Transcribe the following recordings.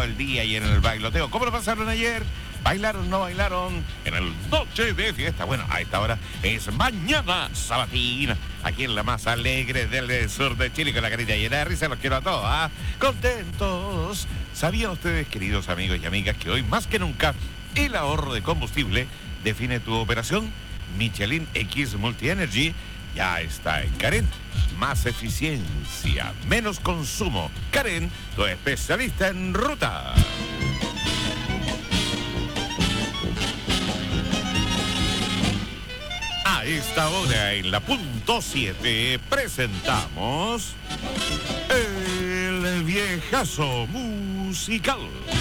todo el día y en el bailoteo. ¿Cómo lo pasaron ayer? ¿Bailaron, no bailaron? En el Noche de Fiesta. Bueno, a esta hora es mañana sabatina, aquí en la más alegre del sur de Chile, con la carita llena de risa. Los quiero a todos, ¿ah? Contentos. ¿Sabían ustedes, queridos amigos y amigas, que hoy más que nunca el ahorro de combustible define tu operación? Michelin X Multi Energy ya está en Karen. Más eficiencia, menos consumo. Karen, tu especialista en ruta. A esta hora, en la punto 7, presentamos el viejazo musical.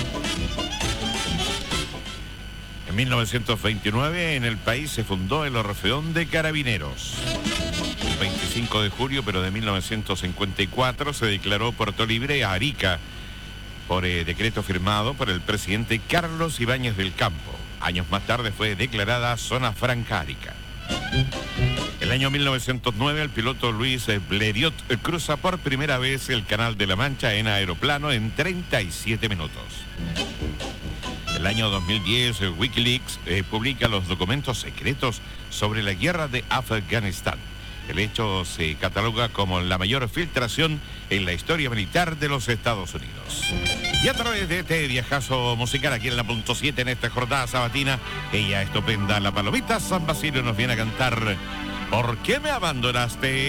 En 1929 en el país se fundó el Orfeón de Carabineros. El 25 de julio, pero de 1954, se declaró Puerto Libre a Arica por decreto firmado por el presidente Carlos Ibáñez del Campo. Años más tarde fue declarada Zona Franca Arica. El año 1909 el piloto Luis Blériot cruza por primera vez el Canal de la Mancha en aeroplano en 37 minutos. El año 2010 Wikileaks publica los documentos secretos sobre la guerra de Afganistán. El hecho se cataloga como la mayor filtración en la historia militar de los Estados Unidos. Y a través de este viajazo musical aquí en la punto 7 en esta jornada sabatina, ella estupenda, la Palomita San Basilio, nos viene a cantar ¿Por qué me abandonaste?